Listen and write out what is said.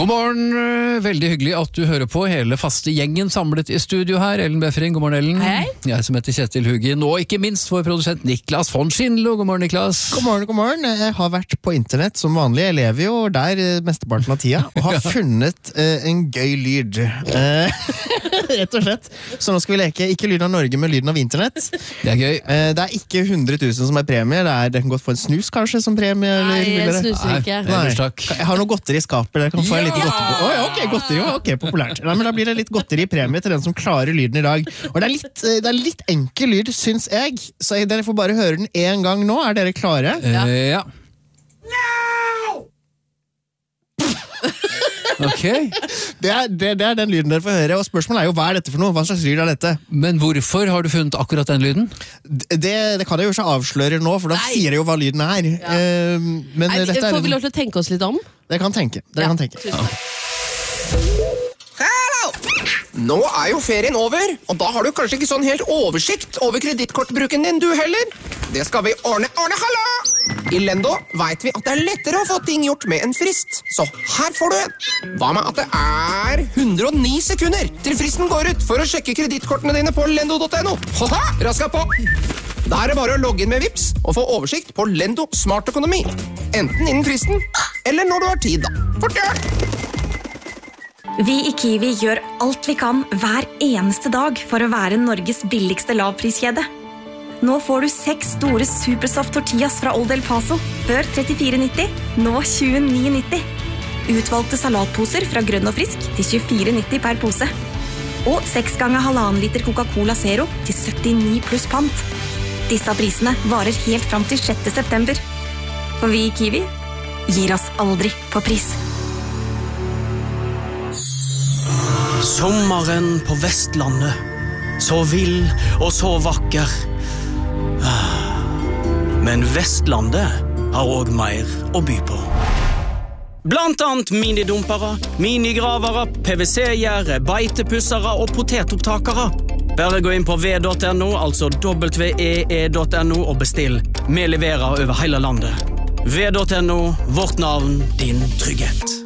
God morgen, veldig hyggelig at du hører på hele faste gjengen samlet i studio her. Ellen Befring, god morgen Ellen. Hei. Jeg som heter Kjetil Hugin, og ikke minst vår produsent Niklas von Schindlo. God morgen Niklas. God morgen. Jeg har vært på internett som vanlig. Jeg lever jo der mesteparten av tida, og har funnet en gøy lyd. Rett og slett. Så nå skal vi leke ikke lyden av Norge, men lyden av internett. Det er gøy. Det er ikke 100 000 som er premie. Det kan godt få en snus kanskje som premie. Nei, eller, jeg snuser ikke. Jeg har noe godteri i skapet. Dere kan få en liten godteri. Ok, godteri, ok, populært. Nei, men da blir det litt godteri i premie til den som klarer lyden i dag. Og det er litt enkel lyd, syns jeg. Så dere får bare høre den en gang nå. Er dere klare? Ja. Ok. Det er den lyden dere får høre. Og spørsmålet er jo, hva er dette for noe? Hva slags lyd er dette? Men hvorfor har du funnet akkurat den lyden? Det kan jeg jo ikke avsløre nå, for da sier jeg jo hva lyden er. Men dette er får vi lov til å tenke oss litt om? Dere kan tenke. Hallo! Nå er jo ferien over, og da har du kanskje ikke sånn helt oversikt over kredittkortbruken din, du heller. Det skal vi ordne, hallo! I Lendo vet vi at det er lettere å få ting gjort med en frist, så her får du en. Hva med at det er 109 sekunder til fristen går ut for å sjekke kredittkortene dine på lendo.no? Ha-ha! Raska på! Da er det bare å logge inn med Vips og få oversikt på Lendo Smart Økonomi. Enten innen fristen, eller når du har tid da. Fort gjør! Vi i Kiwi gjør alt vi kan hver eneste dag for å være Norges billigste lavpriskjede. Nå får du 6 store Supersoft tortillas fra Old El Paso, før 34,90, nå 29,90. Utvalgte salatposer fra Grønn og Frisk til 24,90 per pose. Og 6 ganger 1,5 liter Coca-Cola Zero til 79 pluss pant. Disse prisene varer helt fram til 6. september. For vi i Kiwi gir oss aldri på pris. Sommeren på Vestlandet, så vill og så vakker. Men Vestlandet har også mer å by på. Blant annet minidumpere, minigravere, PVC-gjerde, beitepussere og potetopptakere. Bare gå inn på v.no, altså www.e.no og bestill. Vi leverer over hele landet. v.no, vårt navn, din trygghet.